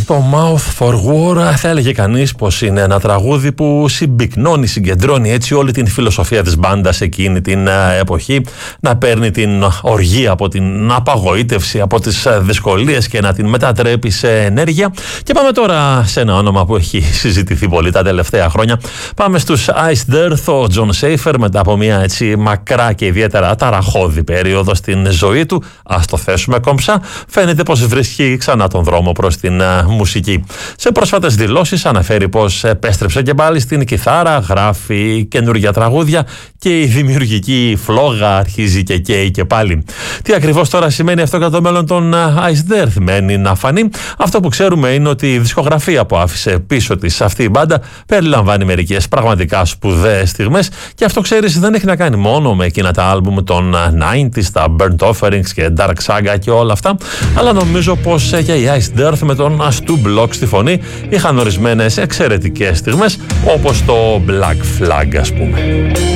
Το Mouth for War θα έλεγε κανείς πως είναι ένα τραγούδι που συμπυκνώνει, συγκεντρώνει έτσι όλη την φιλοσοφία της μπάντας εκείνη την εποχή, να παίρνει την οργή από την απαγοήτευση, από τις δυσκολίες και να την μετατρέπει σε ενέργεια. Και πάμε τώρα σε ένα όνομα που έχει συζητηθεί πολύ τα τελευταία χρόνια. Πάμε στους Iced Earth. Ο John Schaefer, μετά από μια έτσι μακρά και ιδιαίτερα ταραχώδη περίοδο στην ζωή του, ας το θέσουμε κομψά, φαίνεται πως βρίσκει ξανά τον δρόμο προς την μουσική. Σε πρόσφατες δηλώσεις αναφέρει πως επέστρεψε και πάλι στην κιθάρα, γράφει καινούργια τραγούδια και η δημιουργική φλόγα αρχίζει και καίει και πάλι. Τι ακριβώς τώρα σημαίνει αυτό για το μέλλον των Iced Earth μένει να φανεί. Αυτό που ξέρουμε είναι ότι η δισκογραφία που άφησε πίσω της αυτή η μπάντα περιλαμβάνει μερικές πραγματικά σπουδαίες στιγμές, και αυτό ξέρεις δεν έχει να κάνει μόνο με εκείνα τα άλμπουμ των 90s, τα Burnt Offerings και Dark Saga και όλα αυτά, αλλά νομίζω πως και οι Iced Earth με τον Stu Block στη φωνή είχαν ορισμένες εξαιρετικές στιγμές, όπως το Black Flag ας πούμε.